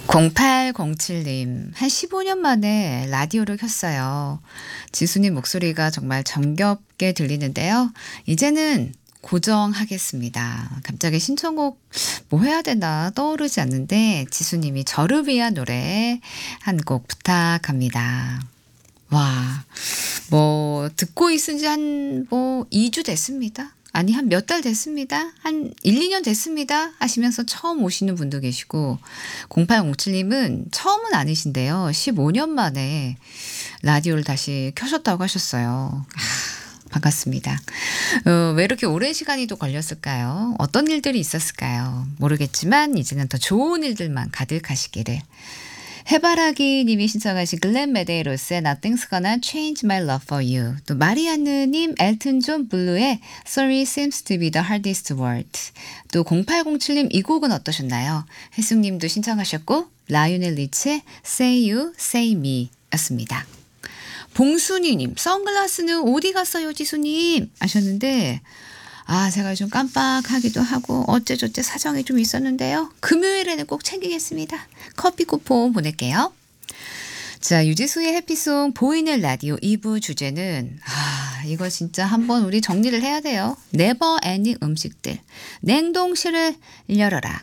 0807님, 한 15년 만에 라디오를 켰어요. 지수님 목소리가 정말 정겹게 들리는데요. 이제는 고정하겠습니다. 갑자기 신청곡 뭐 해야 되나 떠오르지 않는데 지수님이 저를 위한 노래 한 곡 부탁합니다. 와, 뭐 듣고 있은 지 한 2주 됐습니다. 아니 한 몇 달 됐습니다. 한 1, 2년 됐습니다. 하시면서 처음 오시는 분도 계시고 0807님은 처음은 아니신데요. 15년 만에 라디오를 다시 켜셨다고 하셨어요. 반갑습니다. 왜 이렇게 오랜 시간이 또 걸렸을까요? 어떤 일들이 있었을까요? 모르겠지만 이제는 더 좋은 일들만 가득하시기를. 해바라기 님이 신청하신 글렌 메데이로스의 Nothing's Gonna Change My Love For You, 또 마리아느 님 엘튼 존 블루의 Sorry Seems To Be The Hardest Word, 또 0807님 이 곡은 어떠셨나요? 혜숙 님도 신청하셨고 라이오넬 리치의 Say You Say Me 였습니다. 봉순이 님, 선글라스는 어디 갔어요 지수님? 하셨는데 제가 좀 깜빡하기도 하고 어째저째 사정이 좀 있었는데요. 금요일에는 꼭 챙기겠습니다. 커피 쿠폰 보낼게요. 자, 유지수의 해피송 보이는 라디오 2부 주제는 이거 진짜 한번 우리 정리를 해야 돼요. 네버 엔딩 음식들. 냉동실을 열어라.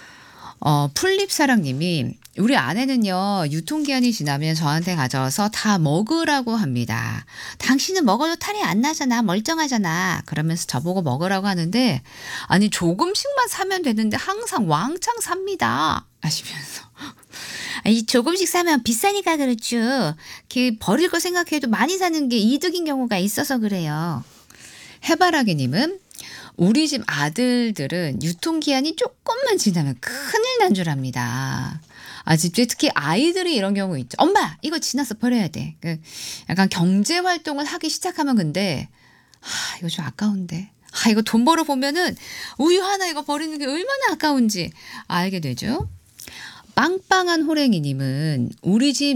풀립사랑님이 우리 아내는요 유통기한이 지나면 저한테 가져와서 다 먹으라고 합니다. 당신은 먹어도 탈이 안 나잖아, 멀쩡하잖아, 그러면서 저보고 먹으라고 하는데 아니 조금씩만 사면 되는데 항상 왕창 삽니다 하시면서 이 조금씩 사면 비싸니까 그렇죠. 버릴 거 생각해도 많이 사는 게 이득인 경우가 있어서 그래요. 해바라기님은 우리 집 아들들은 유통기한이 조금만 지나면 큰일 난 줄 압니다. 집에 특히 아이들이 이런 경우 있죠. 엄마 이거 지났어 버려야 돼. 약간 경제활동을 하기 시작하면 근데 이거 좀 아까운데. 이거 돈 벌어 보면은 우유 하나 이거 버리는 게 얼마나 아까운지 알게 되죠. 빵빵한 호랭이님은 우리 집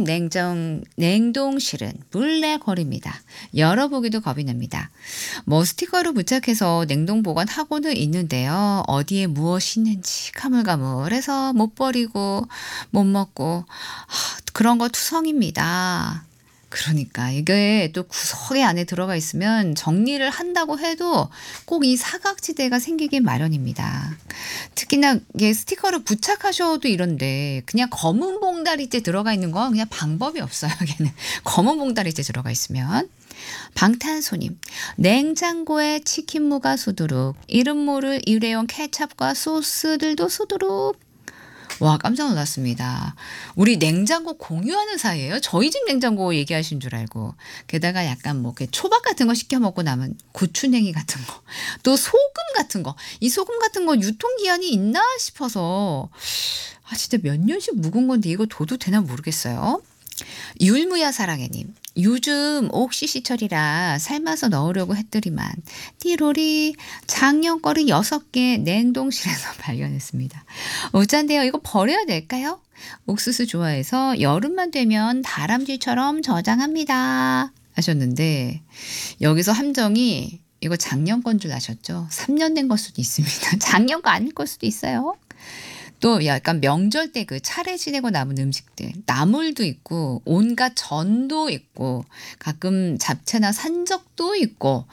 냉동실은 물레거리입니다. 열어보기도 겁이 납니다. 스티커를 부착해서 냉동 보관하고는 있는데요. 어디에 무엇이 있는지 가물가물해서 못 버리고 못 먹고 그런 거 투성입니다. 그러니까 이게 또 구석에 안에 들어가 있으면 정리를 한다고 해도 꼭 이 사각지대가 생기기 마련입니다. 특히나 이게 스티커를 부착하셔도 이런데 그냥 검은 봉다리째 들어가 있는 건 그냥 방법이 없어요. 걔는 검은 봉다리째 들어가 있으면. 방탄소님, 냉장고에 치킨무가 수두룩, 이름 모를 일회용 케첩과 소스들도 수두룩. 와, 깜짝 놀랐습니다. 우리 냉장고 공유하는 사이예요. 저희 집 냉장고 얘기하신 줄 알고. 게다가 약간 초밥 같은 거 시켜 먹고 남은 고추냉이 같은 거, 또 소금 같은 거. 이 소금 같은 거 유통기한이 있나 싶어서 진짜 몇 년씩 묵은 건데 이거 둬도 되나 모르겠어요. 율무야 사랑해님, 요즘 옥시시철이라 삶아서 넣으려고 했더니만 띠로리 작년거리 6개 냉동실에서 발견했습니다. 어쩐데요, 이거 버려야 될까요? 옥수수 좋아해서 여름만 되면 다람쥐처럼 저장합니다 하셨는데 여기서 함정이 이거 작년 건 줄 아셨죠? 3년 된 걸 수도 있습니다. 작년 거 아닐 걸 수도 있어요. 또 약간 명절 때 차례 지내고 남은 음식들, 나물도 있고 온갖 전도 있고 가끔 잡채나 산적도 있고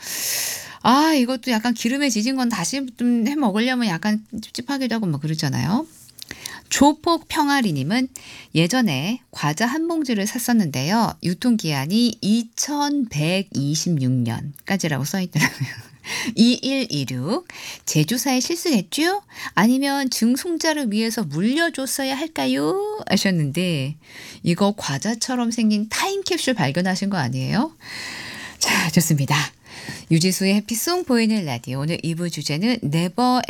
이것도 약간 기름에 지진 건 다시 좀 해 먹으려면 약간 찝찝하기도 하고 그러잖아요. 조폭 평아리님은 예전에 과자 한 봉지를 샀었는데요. 유통기한이 2126년까지라고 써있더라고요. 2126 제조사에 실수했죠? 아니면 증송자를 위해서 물려줬어야 할까요? 하셨는데 이거 과자처럼 생긴 타임캡슐 발견하신 거 아니에요? 자, 좋습니다. 유지수의 해피송 보이는 라디오 오늘 2부 주제는 네버